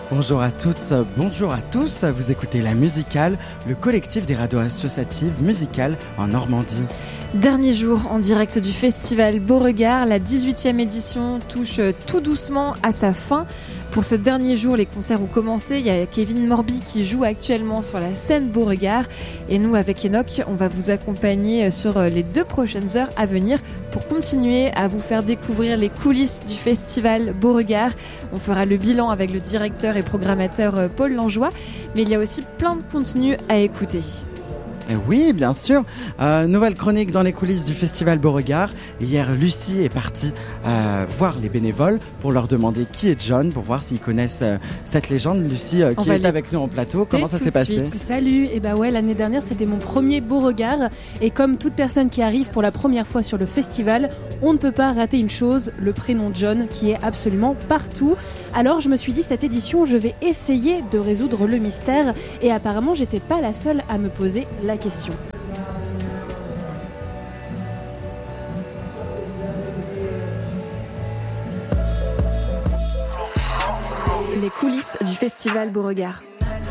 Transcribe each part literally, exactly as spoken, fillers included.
Bonjour à toutes, bonjour à tous, vous écoutez La Musicale, le collectif des radios associatives musicales en Normandie. Dernier jour en direct du festival Beauregard, la dix-huitième édition touche tout doucement à sa fin. Pour ce dernier jour, les concerts ont commencé. Il y a Kevin Morby qui joue actuellement sur la scène Beauregard. Et nous, avec Enoch, on va vous accompagner sur les deux prochaines heures à venir pour continuer à vous faire découvrir les coulisses du festival Beauregard. On fera le bilan avec le directeur et programmateur Paul Langeois. Mais il y a aussi plein de contenus à écouter. Et oui, bien sûr. Euh, nouvelle chronique dans les coulisses du festival Beauregard. Hier, Lucie est partie euh, voir les bénévoles pour leur demander qui est John, pour voir s'ils connaissent euh, cette légende. Lucie, euh, qui est avec nous en plateau, comment ça s'est passé ? Salut, et bah ouais, l'année dernière, c'était mon premier Beauregard. Et comme toute personne qui arrive pour la première fois sur le festival, on ne peut pas rater une chose, le prénom John, qui est absolument partout. Alors, je me suis dit, cette édition, je vais essayer de résoudre le mystère. Et apparemment, j'étais pas la seule à me poser la question. Les coulisses du festival Beauregard.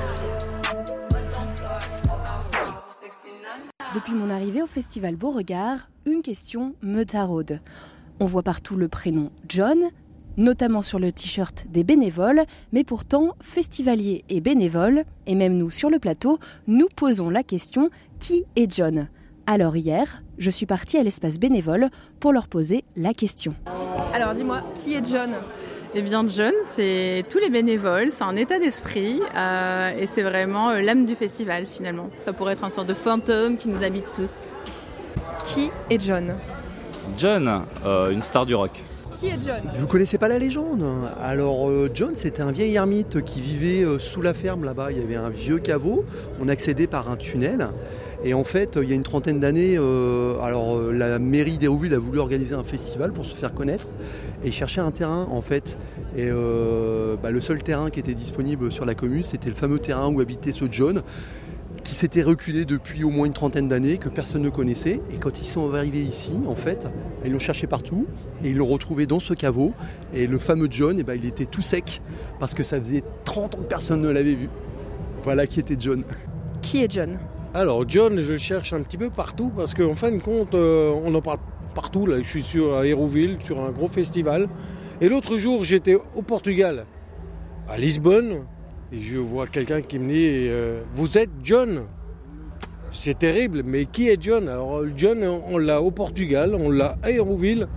Depuis mon arrivée au festival Beauregard, une question me taraude. On voit partout le prénom John, notamment sur le t-shirt des bénévoles, mais pourtant, festivaliers et bénévoles, et même nous sur le plateau, nous posons la question « Qui est John ?» Alors hier, je suis partie à l'espace bénévole pour leur poser la question. Alors dis-moi, qui est John ? Eh bien John, c'est tous les bénévoles, c'est un état d'esprit euh, et c'est vraiment euh, l'âme du festival finalement. Ça pourrait être une sorte de fantôme qui nous habite tous. Qui est John ? John, euh, une star du rock. Qui est John ? Vous connaissez pas la légende ? Alors euh, John, c'était un vieil ermite qui vivait euh, sous la ferme là-bas. Il y avait un vieux caveau, on accédait par un tunnel. Et en fait, il y a une trentaine d'années, euh, alors euh, la mairie d'Hérouville a voulu organiser un festival pour se faire connaître et chercher un terrain en fait. Et euh, bah, le seul terrain qui était disponible sur la commune, c'était le fameux terrain où habitait ce John, qui s'était reculé depuis au moins une trentaine d'années, que personne ne connaissait. Et quand ils sont arrivés ici, en fait, ils l'ont cherché partout et ils l'ont retrouvé dans ce caveau. Et le fameux John, eh ben, il était tout sec parce que ça faisait trente ans que personne ne l'avait vu. Voilà qui était John. Qui est John ? Alors John, je le cherche un petit peu partout parce qu'en fin de compte, euh, on en parle partout. Là, je suis sur à Hérouville, sur un gros festival. Et l'autre jour, j'étais au Portugal, à Lisbonne. Et je vois quelqu'un qui me dit euh, « Vous êtes John ?» C'est terrible, mais qui est John ? Alors John, on l'a au Portugal, on l'a à Hérouville.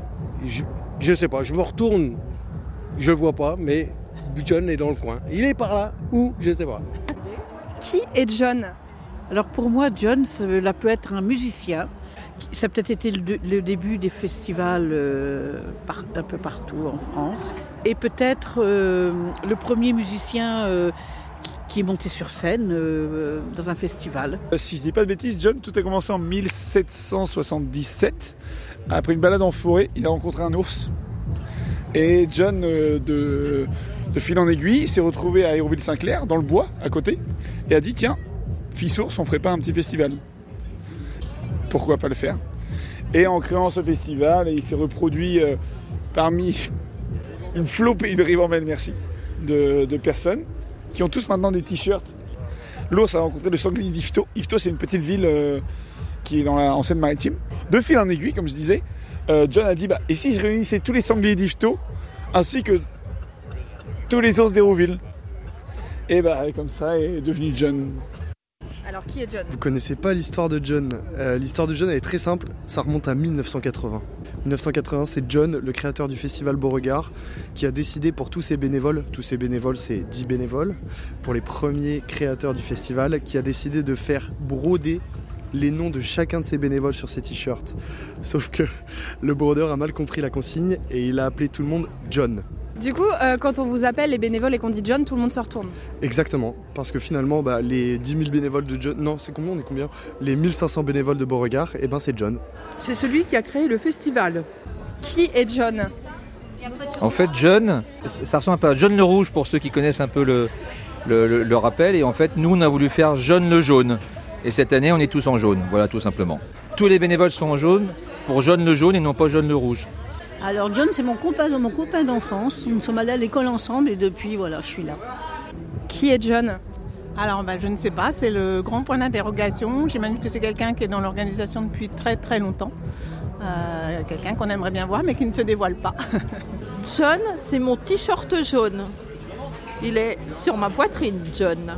Je ne sais pas, je me retourne, je ne le vois pas, mais John est dans le coin. Il est par là, où ? Je ne sais pas. Qui est John ? Alors pour moi, John, cela peut être un musicien. Ça a peut-être été le, le début des festivals euh, par, un peu partout en France. Et peut-être euh, le premier musicien euh, qui est monté sur scène euh, dans un festival. Si je ne dis pas de bêtises, John, tout a commencé en mille sept cent soixante-dix-sept. Après une balade en forêt, il a rencontré un ours. Et John, euh, de, de fil en aiguille, s'est retrouvé à Hérouville-Saint-Clair, dans le bois, à côté, et a dit, tiens, fils ours, on ferait pas un petit festival ? Pourquoi pas le faire ? Et en créant ce festival, il s'est reproduit euh, parmi une flopée de ribambelle, merci, de, de personnes qui ont tous maintenant des t-shirts. L'ours a rencontré le sanglier d'Yvetot. Yvetot, c'est une petite ville euh, qui est dans la, en Seine-Maritime. De fil en aiguille, comme je disais, euh, John a dit, bah, et si je réunissais tous les sangliers d'Yvetot, ainsi que tous les ours d'Hérouville ? Et bah, comme ça est devenu John. Alors qui est John ? Vous connaissez pas l'histoire de John. Euh, l'histoire de John elle est très simple, ça remonte à mille neuf cent quatre-vingts. mille neuf cent quatre-vingts, c'est John, le créateur du festival Beauregard, qui a décidé pour tous ses bénévoles, tous ses bénévoles c'est dix bénévoles, pour les premiers créateurs du festival, qui a décidé de faire broder les noms de chacun de ses bénévoles sur ses t-shirts. Sauf que le brodeur a mal compris la consigne et il a appelé tout le monde John. Du coup, euh, quand on vous appelle les bénévoles et qu'on dit John, tout le monde se retourne. Exactement, parce que finalement, bah, les dix mille bénévoles de John... Non, c'est combien, on est combien ? Les mille cinq cents bénévoles de Beauregard, et eh ben c'est John. C'est celui qui a créé le festival. Qui est John ? En fait, John, ça ressemble un peu à John le Rouge pour ceux qui connaissent un peu le, le, le, le rappel. Et en fait, nous, on a voulu faire John le Jaune. Et cette année, on est tous en jaune, voilà, tout simplement. Tous les bénévoles sont en jaune pour John le Jaune et non pas John le Rouge. Alors John, c'est mon copain, mon copain d'enfance. Nous sommes allés à l'école ensemble et depuis, voilà, je suis là. Qui est John ? Alors, bah, je ne sais pas, c'est le grand point d'interrogation. J'imagine que c'est quelqu'un qui est dans l'organisation depuis très très longtemps. Euh, quelqu'un qu'on aimerait bien voir, mais qui ne se dévoile pas. John, c'est mon t-shirt jaune. Il est sur ma poitrine, John.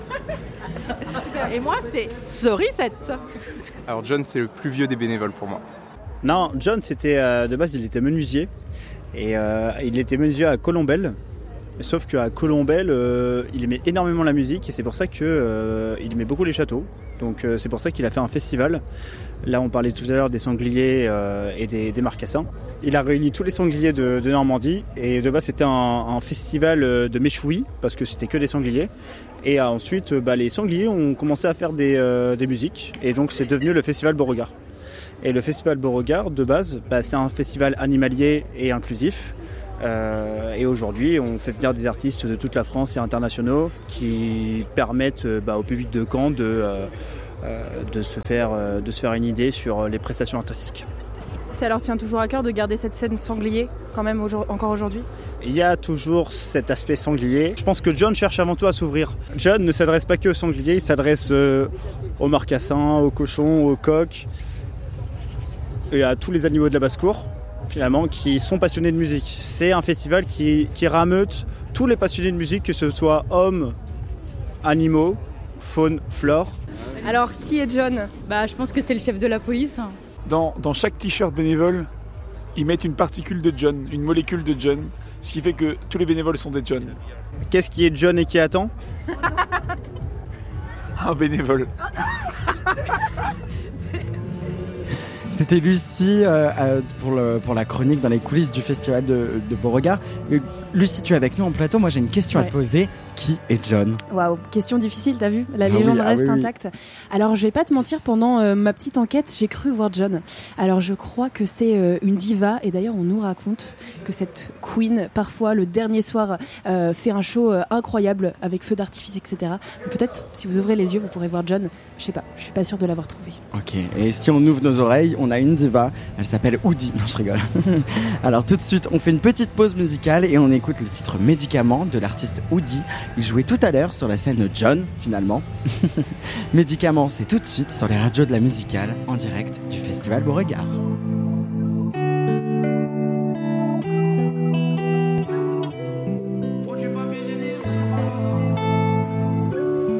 Et moi, c'est Cerisette. Alors, John, c'est le plus vieux des bénévoles pour moi. Non, John, c'était euh, de base, il était menuisier. Et euh, il était menuisier à Colombelles. Sauf qu'à Colombelles, euh, il aimait énormément la musique et c'est pour ça qu'il euh, aimait beaucoup les châteaux. Donc euh, c'est pour ça qu'il a fait un festival. Là, on parlait tout à l'heure des sangliers euh, et des, des marcassins. Il a réuni tous les sangliers de, de Normandie et de base, c'était un, un festival de méchoui parce que c'était que des sangliers. Et euh, ensuite, bah, les sangliers ont commencé à faire des, euh, des musiques et donc c'est devenu le festival Beauregard. Et le festival Beauregard, de base, bah, c'est un festival animalier et inclusif. Euh, et aujourd'hui, on fait venir des artistes de toute la France et internationaux qui permettent euh, bah, au public de Caen de, euh, euh, de, se faire, euh, de se faire une idée sur les prestations artistiques. Ça leur tient toujours à cœur de garder cette scène sanglier, quand même, aujourd'hui, encore aujourd'hui ? Il y a toujours cet aspect sanglier. Je pense que John cherche avant tout à s'ouvrir. John ne s'adresse pas que aux sangliers, il s'adresse euh, aux marcassins, aux cochons, aux coqs et à tous les animaux de la basse-cour. Finalement, qui sont passionnés de musique. C'est un festival qui, qui rameute tous les passionnés de musique, que ce soit hommes, animaux, faune, flore. Alors, qui est John ? Bah, je pense que c'est le chef de la police. Dans, dans chaque t-shirt bénévole, ils mettent une particule de John, une molécule de John, ce qui fait que tous les bénévoles sont des John. Qu'est-ce qui est John et qui attend ? Un bénévole. C'était Lucie euh, euh, pour, le, pour la chronique dans les coulisses du festival de, de Beauregard. Euh, Lucie, tu es avec nous en plateau. Moi, j'ai une question ouais. à te poser. Qui est John ? Waouh, question difficile, t'as vu ? La ah légende oui, reste ah oui, intacte. Oui. Alors, je vais pas te mentir, pendant euh, ma petite enquête, j'ai cru voir John. Alors, je crois que c'est euh, une diva. Et d'ailleurs, on nous raconte que cette queen, parfois, le dernier soir, euh, fait un show euh, incroyable avec feu d'artifice, et cetera. Donc, peut-être, si vous ouvrez les yeux, vous pourrez voir John. Je sais pas, je suis pas sûre de l'avoir trouvé. Ok, et si on ouvre nos oreilles, on a une diva. Elle s'appelle Oudi. Non, je rigole. Alors, tout de suite, on fait une petite pause musicale et on écoute le titre Médicament de l'artiste Oudi. Il jouait tout à l'heure sur la scène John, finalement. Médicament, c'est tout de suite sur les radios de la musicale, en direct du Festival Beauregard.